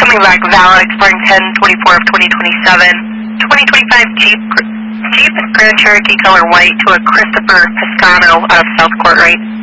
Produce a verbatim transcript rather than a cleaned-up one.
calling back valid expiring ten twenty-four of twenty twenty-seven. twenty twenty-five Jeep, Jeep Grand Cherokee color white to a Christopher Piscano out of South Court, right?